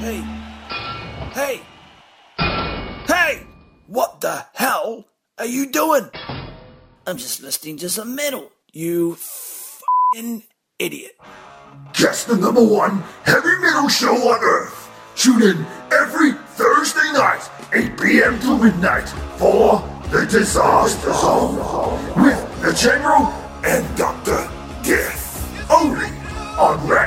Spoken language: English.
Hey! Hey! Hey! What the hell are you doing? I'm just listening to some metal, you f***ing idiot. Just the number one heavy metal show on Earth. Tune in every Thursday night, 8 p.m. to midnight, for The Disaster Zone with the General and Dr. Death. Only on Rad